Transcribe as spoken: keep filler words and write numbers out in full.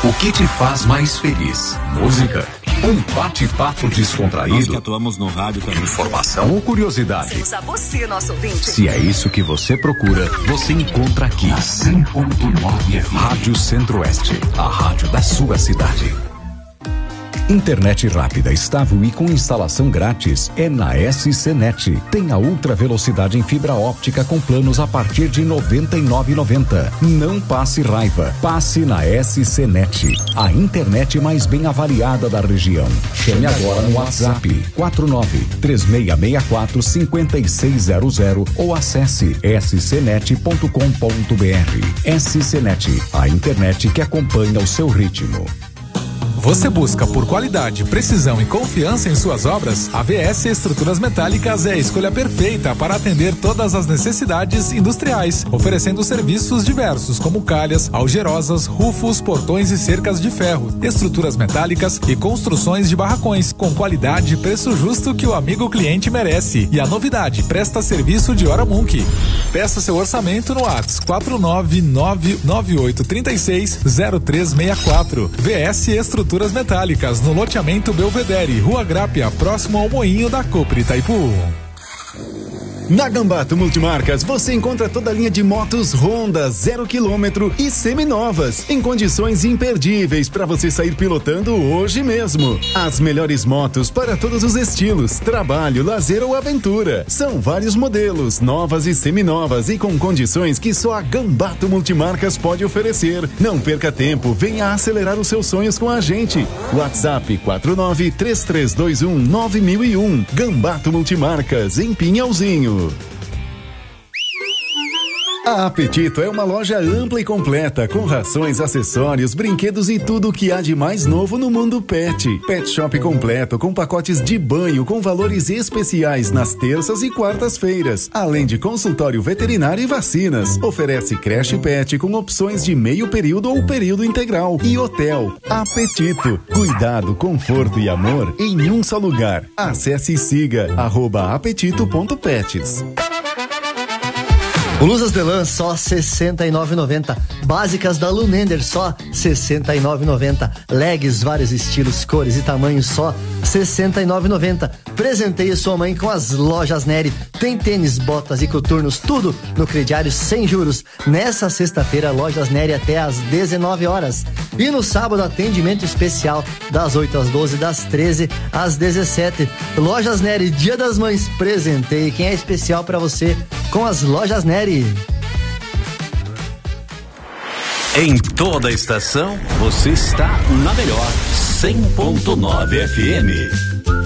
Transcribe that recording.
O que te faz mais feliz? Música? Um bate-papo descontraído? Nós que atuamos no rádio também. Informação ou curiosidade? Temos a você, nosso ouvinte. Se é isso que você procura, você encontra aqui. cem ponto nove F M. Rádio Centro-Oeste, a rádio da sua cidade. Internet rápida, estável e com instalação grátis é na S C Net. Tem a ultra velocidade em fibra óptica com planos a partir de noventa e nove reais e noventa centavos. Não passe raiva, passe na S C Net, a internet mais bem avaliada da região. Chame agora no WhatsApp quatro nove três seis seis quatro cinco seis zero zero ou acesse s c net ponto com ponto b r. S C Net, a internet que acompanha o seu ritmo. Você busca por qualidade, precisão e confiança em suas obras? A V S Estruturas Metálicas é a escolha perfeita para atender todas as necessidades industriais, oferecendo serviços diversos como calhas, algerosas, rufos, portões e cercas de ferro, estruturas metálicas e construções de barracões, com qualidade e preço justo que o amigo cliente merece. E a novidade, presta serviço de hora Munk. Peça seu orçamento no WhatsApp quatro nove nove nove oito três seis zero três seis quatro. V S Estruturas Metálicas, no loteamento Belvedere, Rua Grápia, próximo ao Moinho da Copre Itaipu. Na Gambato Multimarcas você encontra toda a linha de motos Honda zero quilômetro e seminovas em condições imperdíveis para você sair pilotando hoje mesmo. As melhores motos para todos os estilos, trabalho, lazer ou aventura. São vários modelos, novas e seminovas e com condições que só a Gambato Multimarcas pode oferecer. Não perca tempo, venha acelerar os seus sonhos com a gente. WhatsApp quatro nove três três dois um nove mil e um. Gambato Multimarcas, em Pinhalzinho. A Apetito é uma loja ampla e completa, com rações, acessórios, brinquedos e tudo o que há de mais novo no mundo pet. Pet Shop completo, com pacotes de banho com valores especiais nas terças e quartas-feiras, além de consultório veterinário e vacinas. Oferece creche pet com opções de meio período ou período integral e hotel. Apetito, cuidado, conforto e amor em um só lugar. Acesse e siga arroba apetito ponto pets. Blusas de lã só sessenta e nove reais e noventa centavos. Básicas da Lunender só sessenta e nove reais e noventa centavos. Legs, vários estilos, cores e tamanhos só sessenta e nove reais e noventa centavos. Presenteie sua mãe com as lojas Neri. Tem tênis, botas e coturnos, tudo no crediário sem juros. Nessa sexta-feira, lojas Neri até às dezenove horas. E no sábado, atendimento especial das oito às doze, das treze às dezessete. Lojas Neri, Dia das Mães. Presenteie quem é especial pra você com as lojas Neri. Em toda a estação, você está na melhor cem ponto nove F M.